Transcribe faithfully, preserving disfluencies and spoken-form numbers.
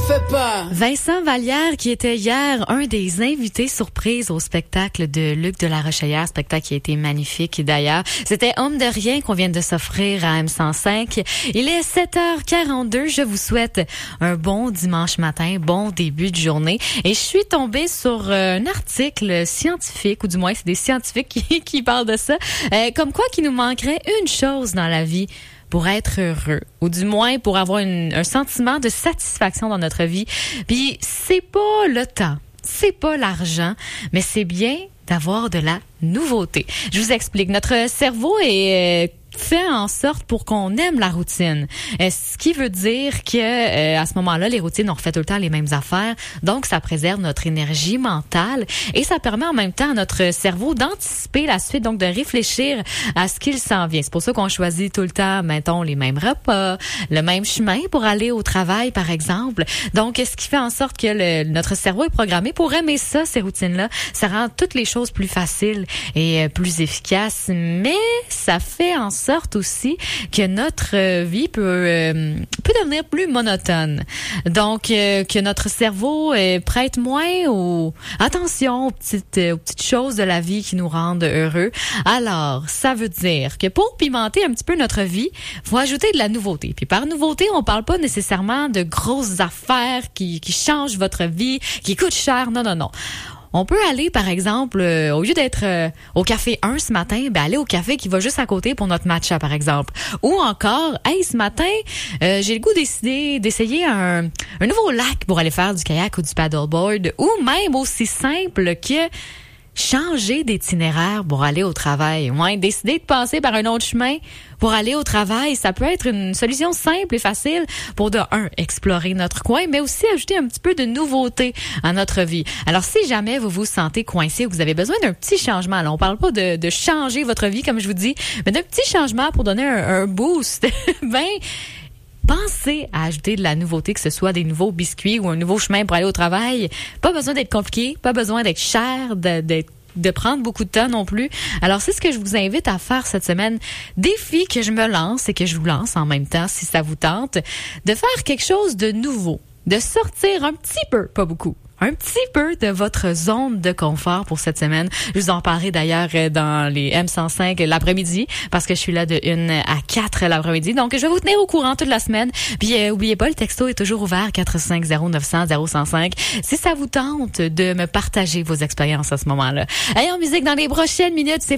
fais pas. Vincent Vallière, qui était hier un des invités surprises au spectacle de Luc de la Rochelière, spectacle qui a été magnifique d'ailleurs. C'était Homme de rien qu'on vient de s'offrir à M cent cinq. Il est sept heures quarante-deux. Je vous souhaite un bon dimanche matin, bon début de journée. Et je suis tombée sur un article scientifique, ou du moins c'est des scientifiques qui, qui parlent de ça, euh, comme quoi qu'il nous manquerait une chose dans la vie pour être heureux, ou du moins pour avoir une, un sentiment de satisfaction dans notre vie. Puis c'est pas le temps, c'est pas l'argent, mais c'est bien d'avoir de la nouveauté. Je vous explique. Notre cerveau est fait en sorte pour qu'on aime la routine. Euh, ce qui veut dire que euh, à ce moment-là, les routines, on refait tout le temps les mêmes affaires. Donc, ça préserve notre énergie mentale et ça permet en même temps à notre cerveau d'anticiper la suite, donc de réfléchir à ce qu'il s'en vient. C'est pour ça qu'on choisit tout le temps, mettons, les mêmes repas, le même chemin pour aller au travail, par exemple. Donc, ce qui fait en sorte que le, notre cerveau est programmé pour aimer ça, ces routines-là. Ça rend toutes les choses plus faciles et euh, plus efficaces, mais ça fait en sorte sorte aussi que notre vie peut euh, peut devenir plus monotone. Donc euh, que notre cerveau euh, prête moins aux attention aux petites euh, aux petites choses de la vie qui nous rendent heureux. Alors, ça veut dire que pour pimenter un petit peu notre vie, faut ajouter de la nouveauté. Puis par nouveauté, on parle pas nécessairement de grosses affaires qui qui changent votre vie, qui coûtent cher. Non non non. On peut aller, par exemple, euh, au lieu d'être euh, au café un ce matin, ben aller au café qui va juste à côté pour notre matcha, par exemple. Ou encore, hey, ce matin, euh, j'ai le goût décidé d'essayer un, un nouveau lac pour aller faire du kayak ou du paddleboard. Ou même aussi simple que changer d'itinéraire pour aller au travail. Ouais, décider de passer par un autre chemin pour aller au travail, ça peut être une solution simple et facile pour, de un, explorer notre coin, mais aussi ajouter un petit peu de nouveauté à notre vie. Alors, si jamais vous vous sentez coincé ou que vous avez besoin d'un petit changement, là, on parle pas de, de changer votre vie, comme je vous dis, mais d'un petit changement pour donner un, un boost, ben, pensez à ajouter de la nouveauté, que ce soit des nouveaux biscuits ou un nouveau chemin pour aller au travail. Pas besoin d'être compliqué, pas besoin d'être cher, de, d'être de prendre beaucoup de temps non plus. Alors, c'est ce que je vous invite à faire cette semaine. Défi que je me lance et que je vous lance en même temps, si ça vous tente, de faire quelque chose de nouveau, de sortir un petit peu, pas beaucoup, un petit peu de votre zone de confort pour cette semaine. Je vous en parlerai d'ailleurs dans les M cent cinq l'après-midi, parce que je suis là de une à quatre l'après-midi. Donc, je vais vous tenir au courant toute la semaine. Puis, euh, oubliez pas, le texto est toujours ouvert, quatre cinq zéro neuf zéro zéro zéro un cinq. Si ça vous tente de me partager vos expériences à ce moment-là. Allez, en musique dans les prochaines minutes, c'est